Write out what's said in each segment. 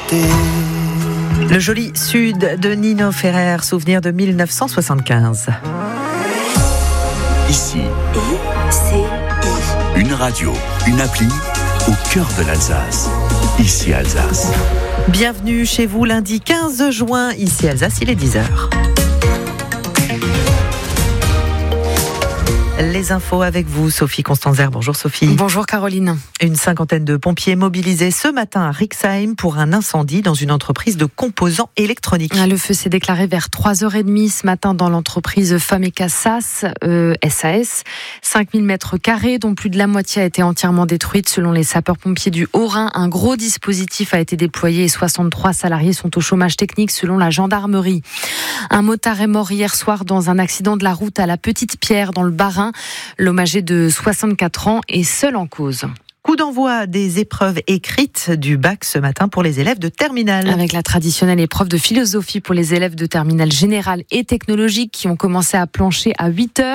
l'été. Le joli sud de Nino Ferrer, souvenir de 1975. Ici, I-C-I. une radio, une appli au cœur de l'Alsace. Ici Alsace. Bienvenue chez vous lundi 15 juin, ici Alsace, il est 10h. Les infos avec vous, Sophie Constanzer. Bonjour Sophie. Bonjour Caroline. Une cinquantaine de pompiers mobilisés ce matin à Rixheim pour un incendie dans une entreprise de composants électroniques. Le feu s'est déclaré vers 3h30 ce matin dans l'entreprise Fameca SAS. 5000 mètres carrés, dont plus de la moitié a été entièrement détruite. Selon les sapeurs-pompiers du Haut-Rhin, un gros dispositif a été déployé et 63 salariés sont au chômage technique selon la gendarmerie. Un motard est mort hier soir dans un accident de la route à la Petite Pierre dans le Bas-Rhin. L'homme âgé de 64 ans est seul en cause. Coup d'envoi des épreuves écrites du bac ce matin pour les élèves de terminale. Avec la traditionnelle épreuve de philosophie pour les élèves de terminale générale et technologique qui ont commencé à plancher à 8h.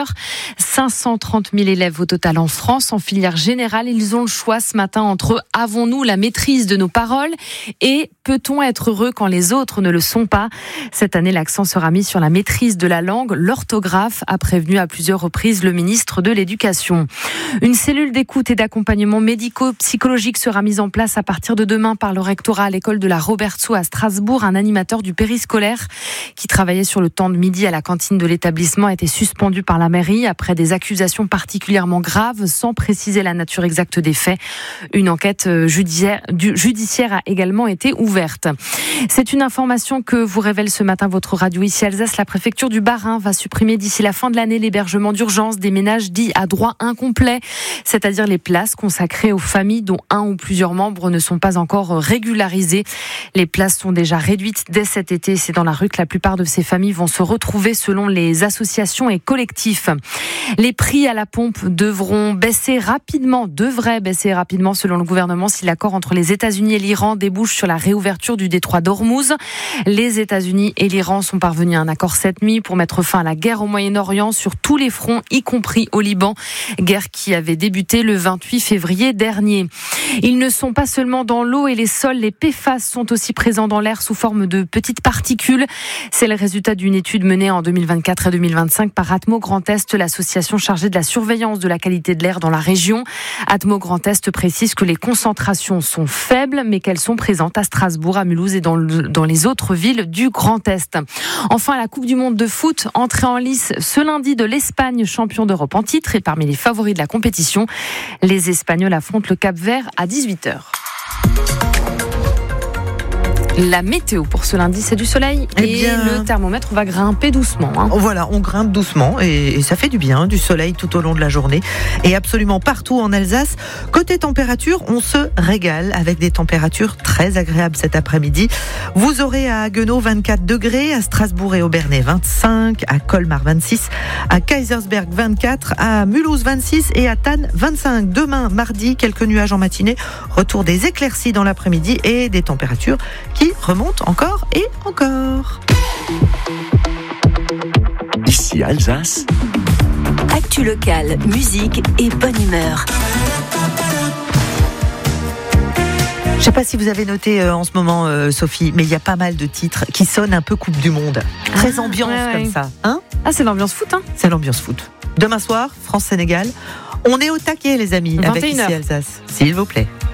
530 000 élèves au total en France. En filière générale, ils ont le choix ce matin entre avons-nous la maîtrise de nos paroles et peut-on être heureux quand les autres ne le sont pas. Cette année, l'accent sera mis sur la maîtrise de la langue. L'orthographe a prévenu à plusieurs reprises le ministre de l'Éducation. Une cellule d'écoute et d'accompagnement médico-psychologique sera mise en place à partir de demain par le rectorat à l'école de la Robertsau à Strasbourg. Un animateur du périscolaire qui travaillait sur le temps de midi à la cantine de l'établissement a été suspendu par la mairie après des accusations particulièrement graves sans préciser la nature exacte des faits. Une enquête judiciaire a également été ouverte. C'est une information que vous révèle ce matin votre radio ici Alsace. La préfecture du Bas-Rhin va supprimer d'ici la fin de l'année l'hébergement d'urgence des ménages dits à droit incomplet, c'est-à-dire les places consacrées aux familles dont un ou plusieurs membres ne sont pas encore régularisés. Les places sont déjà réduites dès cet été. C'est dans la rue que la plupart de ces familles vont se retrouver selon les associations et collectifs. Les prix à la pompe devraient baisser rapidement selon le gouvernement si l'accord entre les États-Unis et l'Iran débouche sur la réouverture du détroit d'Ormuz. Les États-Unis et l'Iran sont parvenus à un accord cette nuit pour mettre fin à la guerre au Moyen-Orient sur tous les fronts, y compris au Liban. Guerre qui avait débuté le 28 février dernier. Ils ne sont pas seulement dans l'eau et les sols, les PFAS sont aussi présents dans l'air sous forme de petites particules. C'est le résultat d'une étude menée en 2024 et 2025 par Atmo Grand Est, l'association chargée de la surveillance de la qualité de l'air dans la région. Atmo Grand Est précise que les concentrations sont faibles, mais qu'elles sont présentes à Strasbourg, à Mulhouse et dans les autres villes du Grand Est. Enfin, à la Coupe du Monde de foot, entrée en lice ce lundi de l'Espagne, champion d'Europe en titre et parmi les favoris de la compétition. Les Espagnols affrontent le Cap-Vert à 18h. La météo pour ce lundi, c'est du soleil et le thermomètre va grimper doucement. Voilà, on grimpe doucement et ça fait du bien, du soleil tout au long de la journée et absolument partout en Alsace. Côté température, on se régale avec des températures très agréables cet après-midi. Vous aurez à Haguenau 24 degrés, à Strasbourg et Obernai 25, à Colmar 26, à Kaisersberg 24, à Mulhouse 26 et à Thann 25. Demain, mardi, quelques nuages en matinée, retour des éclaircies dans l'après-midi et des températures qui remonte encore et encore. Ici Alsace. Actu locale, musique et bonne humeur. Je ne sais pas si vous avez noté en ce moment, Sophie, mais il y a pas mal de titres qui sonnent un peu Coupe du Monde. Très ambiance comme ça. Hein ? C'est l'ambiance foot. C'est l'ambiance foot. Demain soir, France-Sénégal. On est au taquet, les amis, avec Ici Alsace. S'il vous plaît.